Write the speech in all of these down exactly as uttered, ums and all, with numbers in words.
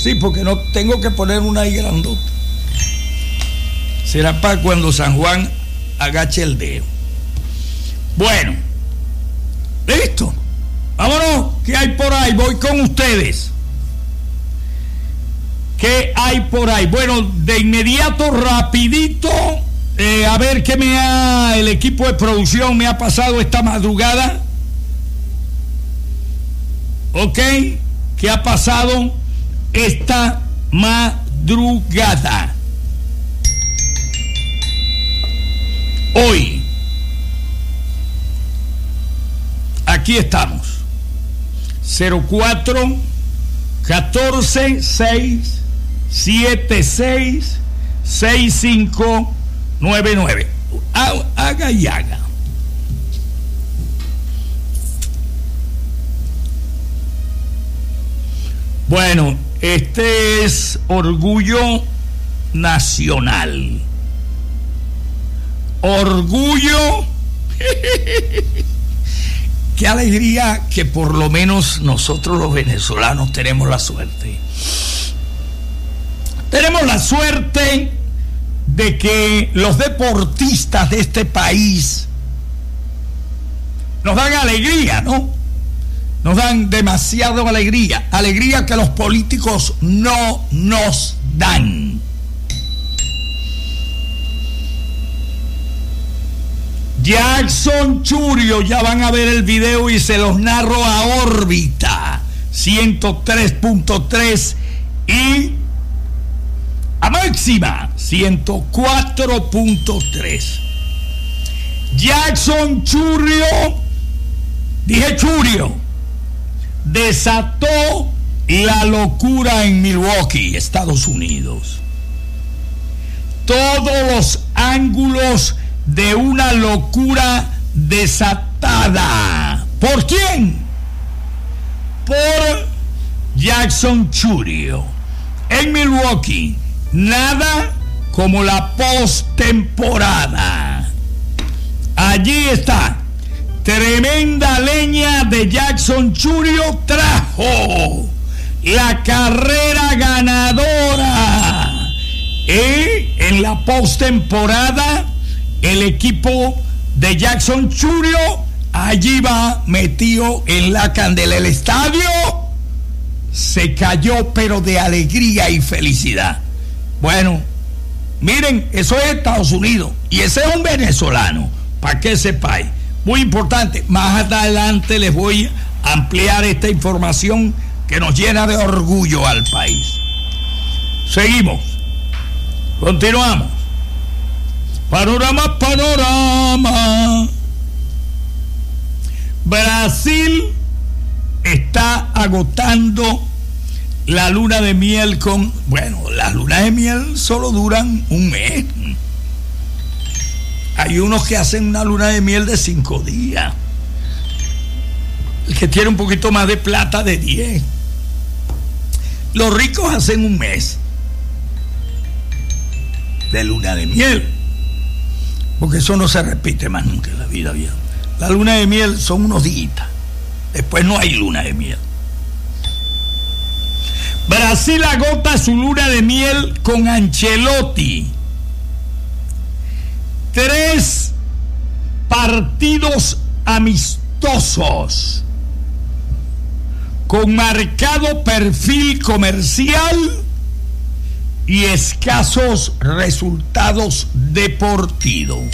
Sí, porque no tengo que poner una ahí grandota. Será para cuando San Juan agache el dedo. Bueno, listo. Vámonos, ¿qué hay por ahí? Voy con ustedes. ¿Qué hay por ahí? Bueno, de inmediato, rapidito, eh, a ver qué me ha el equipo de producción me ha pasado esta madrugada. ¿Ok? ¿Qué ha pasado esta madrugada? Hoy, aquí estamos. cero cuatro catorce seis siete seis seis cinco nueve nueve. Haga y haga. Bueno, este es Orgullo Nacional. Orgullo. Qué alegría que por lo menos nosotros los venezolanos tenemos la suerte. Tenemos la suerte de que los deportistas de este país nos dan alegría, ¿no? Nos dan demasiada alegría, alegría que los políticos no nos dan. Jackson Churio, ya van a ver el video y se los narro a órbita ciento tres punto tres y a máxima ciento cuatro punto tres. Jackson Churio, dije Churio, desató la locura en Milwaukee, Estados Unidos. Todos los ángulos de una locura desatada. ¿Por quién? Por Jackson Churio. En Milwaukee, nada como la postemporada. Allí está. Tremenda leña de Jackson Churio trajo la carrera ganadora. Y en la postemporada, el equipo de Jackson Churio allí va metido en la candela. El estadio se cayó, pero de alegría y felicidad. Bueno, miren, eso es Estados Unidos y ese es un venezolano, para que sepáis. Muy importante, más adelante les voy a ampliar esta información que nos llena de orgullo al país. Seguimos, continuamos. Panorama, panorama. Brasil está agotando la luna de miel con... Bueno, las lunas de miel solo duran un mes. Hay unos que hacen una luna de miel de cinco días. El que tiene un poquito más de plata, de diez. Los ricos hacen un mes de luna de miel, porque eso no se repite más nunca en la vida, bien. La luna de miel son unos días, después no hay luna de miel. Brasil agota su luna de miel con Ancelotti. Tres partidos amistosos con marcado perfil comercial y escasos resultados deportivos.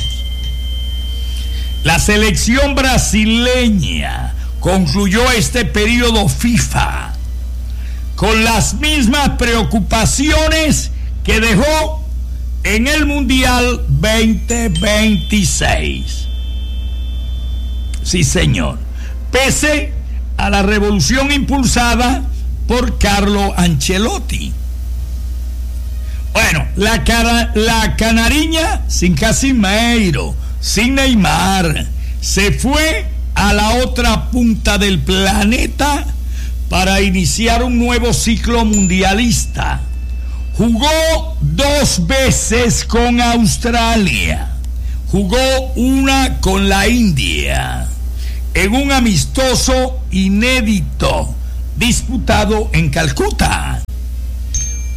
La selección brasileña concluyó este periodo FIFA con las mismas preocupaciones que dejó en el Mundial veinte veintiséis. Sí, señor. Pese a la revolución impulsada por Carlo Ancelotti. Bueno, la, cara, la canariña sin Casimiro, sin Neymar, se fue a la otra punta del planeta para iniciar un nuevo ciclo mundialista. Jugó dos veces con Australia, jugó una con la India, en un amistoso inédito disputado en Calcuta.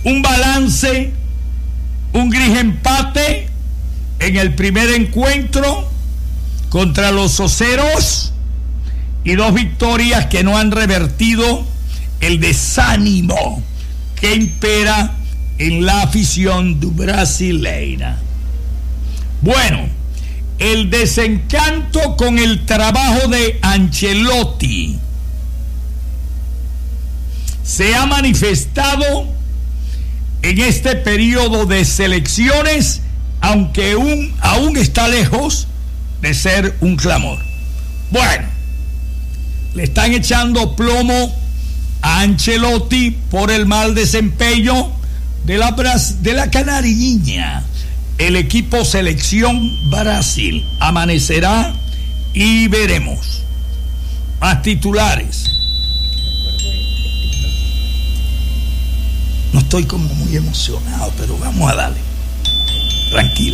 un balance, un gris empate en el primer encuentro contra los Oceros y dos victorias que no han revertido el desánimo que impera en la afición brasileña. Bueno, el desencanto con el trabajo de Ancelotti se ha manifestado en este periodo de selecciones, aunque aún, aún está lejos de ser un clamor. Bueno, le están echando plomo a Ancelotti por el mal desempeño de la, de la canariña. El equipo selección Brasil amanecerá y veremos. Más titulares. No estoy como muy emocionado, pero vamos a darle. Tranquila.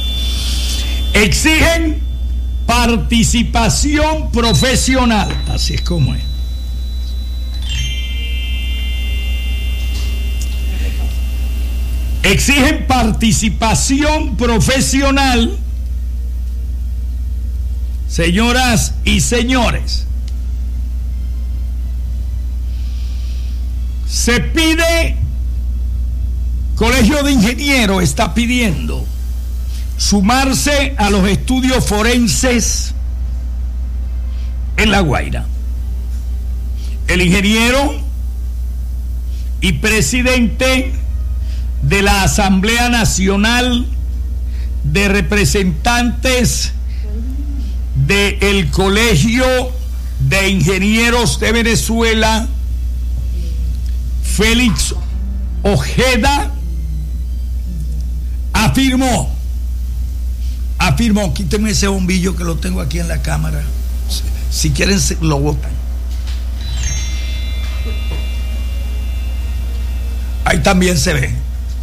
Exigen participación profesional. Así es como es. Exigen participación profesional, señoras y señores. Se pide, Colegio de Ingenieros está pidiendo sumarse a los estudios forenses en La Guaira. El ingeniero y presidente de la Asamblea Nacional de Representantes del Colegio de Ingenieros de Venezuela, Félix Ojeda, afirmó, afirmó, quíteme ese bombillo que lo tengo aquí en la cámara, si quieren lo botan. Ahí también se ve.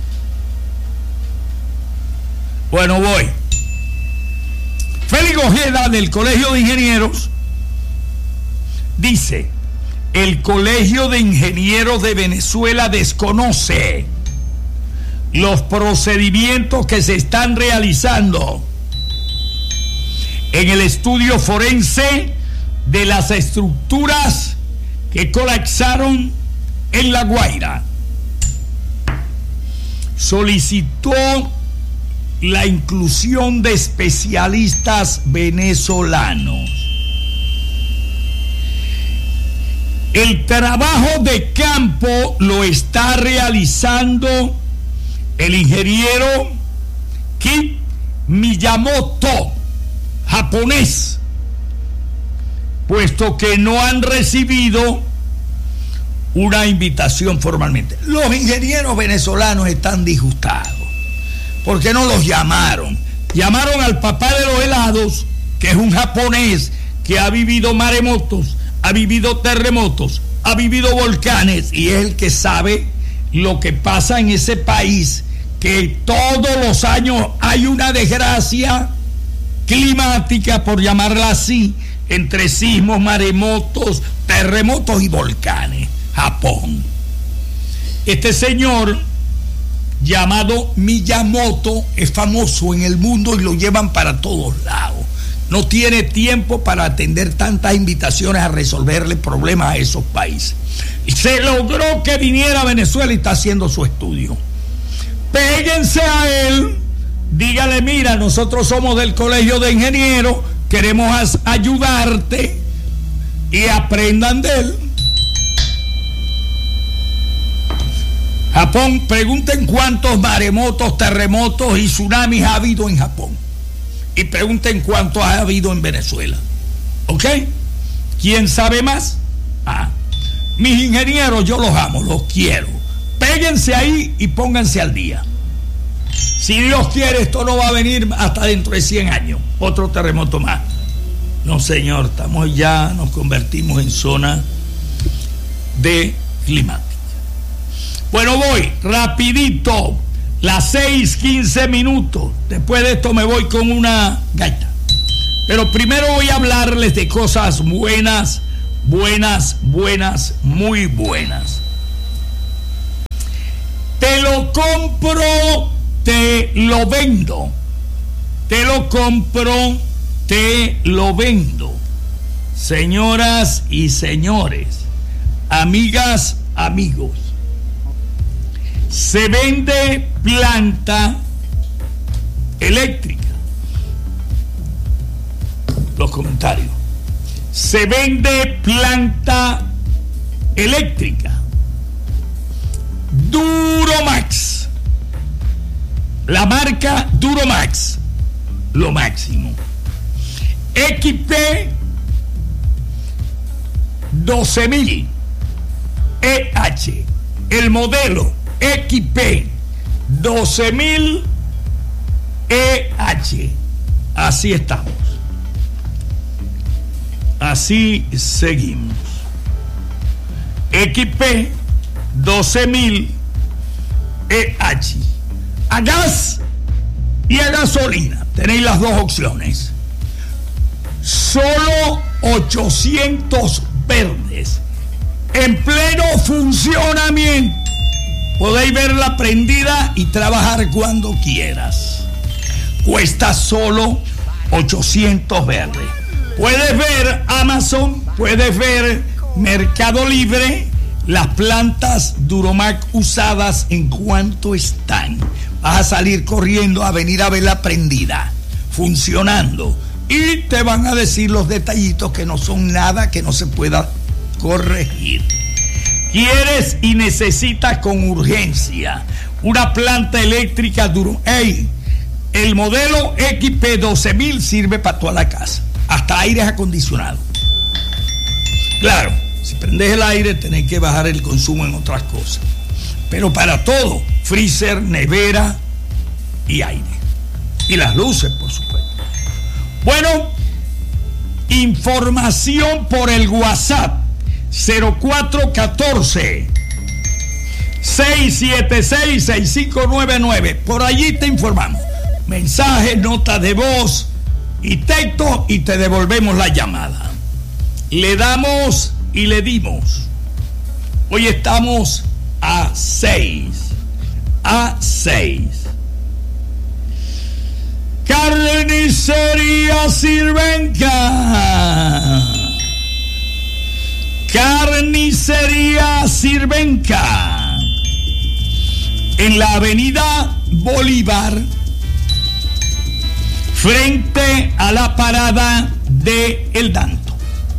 Bueno, voy. Félix Ojeda, del Colegio de Ingenieros, dice: el Colegio de Ingenieros de Venezuela desconoce los procedimientos que se están realizando en el estudio forense de las estructuras que colapsaron en La Guaira. Solicitó la inclusión de especialistas venezolanos. El trabajo de campo lo está realizando el ingeniero Ki Miyamoto, japonés, puesto que no han recibido una invitación formalmente. Los ingenieros venezolanos están disgustados porque no los llamaron. Llamaron al papá de los helados, que es un japonés que ha vivido maremotos, ha vivido terremotos, ha vivido volcanes, y es el que sabe lo que pasa en ese país, que todos los años hay una desgracia climática, por llamarla así, entre sismos, maremotos, terremotos y volcanes. Japón. Este señor llamado Miyamoto es famoso en el mundo y lo llevan para todos lados. No tiene tiempo para atender tantas invitaciones a resolverle problemas a esos países. Y se logró que viniera a Venezuela y está haciendo su estudio. Péguense a él, dígale: mira, nosotros somos del Colegio de Ingenieros, queremos ayudarte, y aprendan de él. Japón, pregunten cuántos maremotos, terremotos y tsunamis ha habido en Japón. Y pregunten cuántos ha habido en Venezuela. ¿Ok? ¿Quién sabe más? Ah, mis ingenieros yo los amo, los quiero. Péguense ahí y pónganse al día. Si Dios quiere, esto no va a venir hasta dentro de cien años. Otro terremoto más. No, señor, estamos ya, nos convertimos en zona de climática. Bueno, voy rapidito, las seis quince minutos. Después de esto me voy con una gaita. Pero primero voy a hablarles de cosas buenas, buenas, buenas, muy buenas. lo compro, te lo vendo. Te lo compro, te lo vendo. Señoras y señores, amigas, amigos, se vende planta eléctrica. Los comentarios. Se vende planta eléctrica. Duromax. La marca Duromax. Lo máximo. X P doce mil E H. El modelo X P doce mil E H. Así estamos. Así seguimos. X P doce mil E H. A gas y a gasolina. Tenéis las dos opciones. Solo ochocientos verdes. En pleno funcionamiento. Podéis verla prendida y trabajar cuando quieras. Cuesta solo ochocientos verdes. Puedes ver Amazon, puedes ver Mercado Libre, las plantas Duromax usadas en cuánto están. Vas a salir corriendo a venir a verla prendida, funcionando. Y te van a decir los detallitos que no son nada que no se pueda corregir. Quieres y necesitas con urgencia una planta eléctrica Duromax. ¡Ey! El modelo X P doce mil sirve para toda la casa. Hasta aires acondicionados. Claro, si prendes el aire tenés que bajar el consumo en otras cosas. Pero para todo, freezer, nevera y aire. Y las luces, por supuesto. Bueno, información por el WhatsApp cero cuatro uno cuatro seis siete seis seis cinco nueve nueve. Por allí te informamos. Mensajes, notas de voz y texto y te devolvemos la llamada. Le damos y le dimos. Hoy estamos a seis. A seis. Carnicería Sirvenca. Carnicería Sirvenca. En la avenida Bolívar, frente a la parada de El Danto.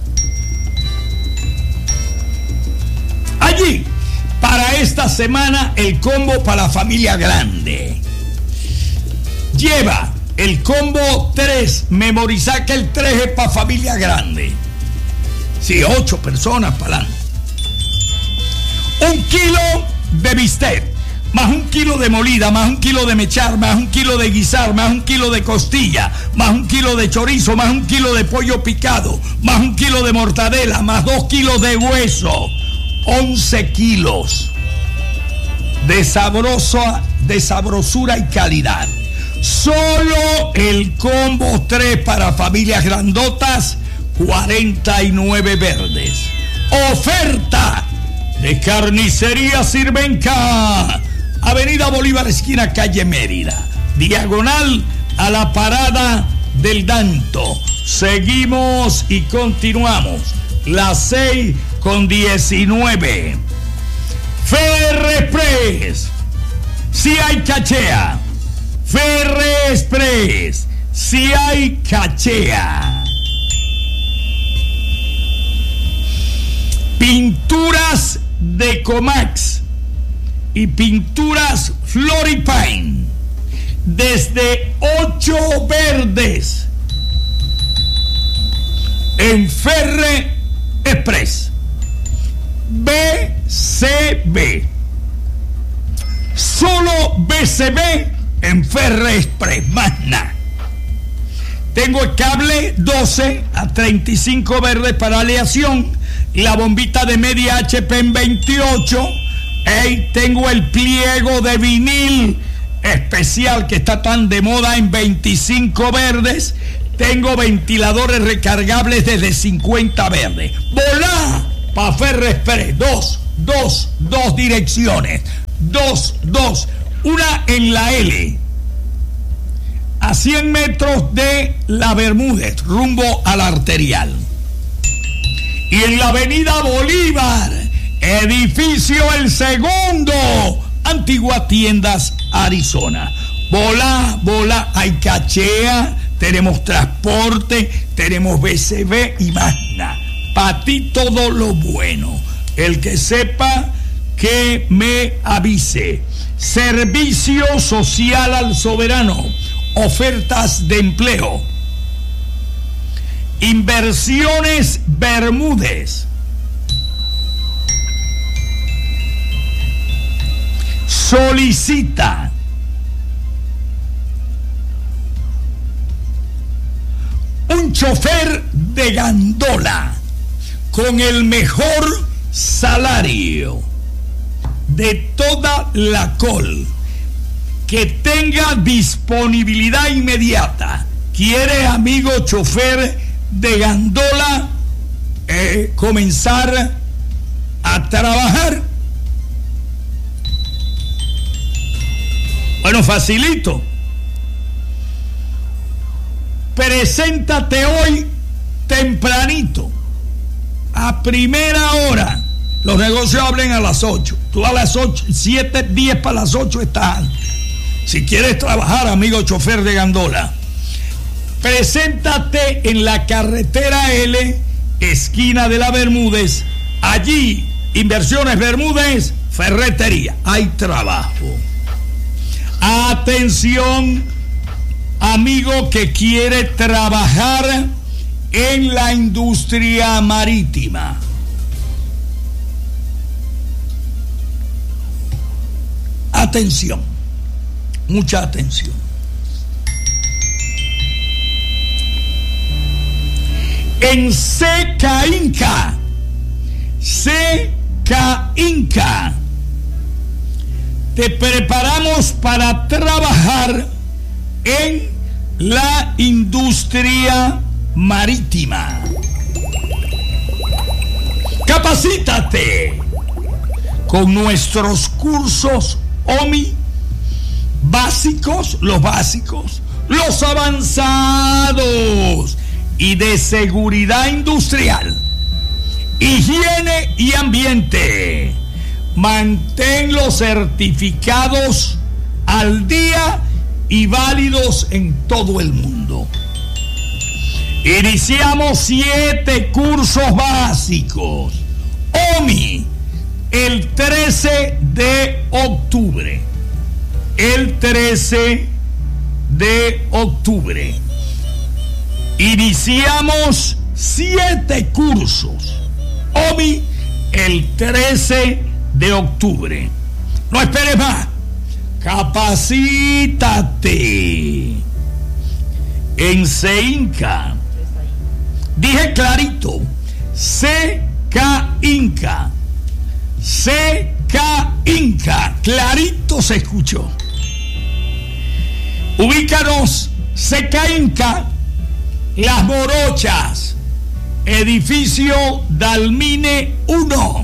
Allí, para esta semana, el combo para la familia grande. Lleva el combo tres. Memoriza que el tres es para familia grande. Sí, ocho personas para adelante. Un kilo de bistec, más un kilo de molida, más un kilo de mechar, más un kilo de guisar, más un kilo de costilla, más un kilo de chorizo, más un kilo de pollo picado, más un kilo de mortadela, más dos kilos de hueso. once kilos de sabrosa, de sabrosura y calidad. Solo el combo tres para familias grandotas, cuarenta y nueve verdes. Oferta de Carnicería Sirvenca. Avenida Bolívar, esquina calle Mérida, diagonal a la parada del Danto. Seguimos y continuamos. Las seis con diecinueve. Ferrexpress. Si hay cachea. Ferrexpress. Si hay cachea. Pinturas Decomax y pinturas Floripine desde ocho verdes en Ferrexpress. B C B. Solo B C B en Ferrexpress, más nada. Tengo el cable doce a treinta y cinco verdes para aleación, la bombita de media H P en veintiocho. Hey, tengo el pliego de vinil especial que está tan de moda en veinticinco verdes. Tengo ventiladores recargables desde cincuenta verdes. ¡Volá! Para Ferrexpress, dos, dos, dos direcciones. dos dos. Una en la L, a cien metros de la Bermúdez, rumbo a la Arterial. Y en la avenida Bolívar, edificio El Segundo, Antigua Tiendas, Arizona. Bola, bola, hay cachea, tenemos transporte, tenemos B C B y Magna. Para ti todo lo bueno. El que sepa, que me avise. Servicio social al soberano. Ofertas de empleo. Inversiones Bermúdez. Solicita un chofer de gandola con el mejor salario de toda la col, que tenga disponibilidad inmediata. ¿Quiere, amigo chofer de gandola, eh, comenzar a trabajar? Bueno, facilito. Preséntate hoy tempranito, a primera hora. Los negocios abren a las ocho. Tú a las ocho, siete, diez para las ocho estás. Si quieres trabajar, amigo chofer de gandola, preséntate en la carretera L, esquina de la Bermúdez. Allí, Inversiones Bermúdez, ferretería. Hay trabajo. Atención, amigo que quiere trabajar en la industria marítima. Atención, mucha atención. En Seca Inca, Seca Inca, te preparamos para trabajar en la industria marítima. Capacítate con nuestros cursos O M I básicos, los básicos, los avanzados y de seguridad industrial, higiene y ambiente. Mantén los certificados al día y válidos en todo el mundo. Iniciamos siete cursos básicos O M I el trece de octubre. El trece de octubre. Iniciamos siete cursos O M I el trece de octubre. No esperes más. Capacítate en Seinca. Dije clarito, Seca Inca. Seca Inca. Clarito se escuchó. Ubícanos, Seca Inca, Las Morochas, edificio Dalmine uno.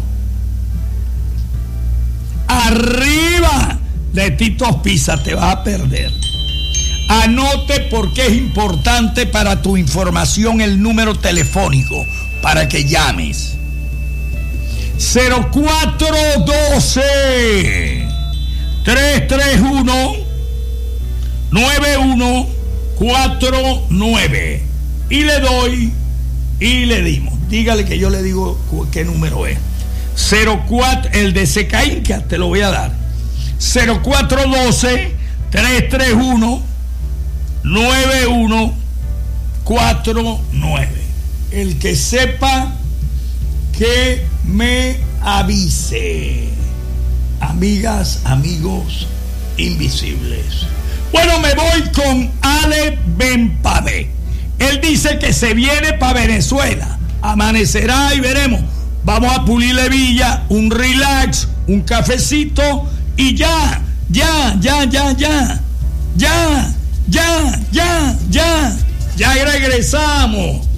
Arriba de Titos Pizza, te vas a perder. Anote, porque es importante para tu información, el número telefónico para que llames. cero cuatro doce, tres tres uno, nueve uno cuatro nueve. Y le doy y le dimos. Dígale que yo le digo qué número es. cero cuatro, el de Seca Inca te lo voy a dar. cero cuatro doce, tres tres uno, nueve uno cuatro nueve. El que sepa, que me avise. Amigas, amigos invisibles. Bueno, me voy con Ale Benpade. Él dice que se viene para Venezuela. Amanecerá y veremos. Vamos a pulirle villa, un relax, un cafecito y ya, ya, ya, ya, ya, ya, ya, ya, ya, ya regresamos.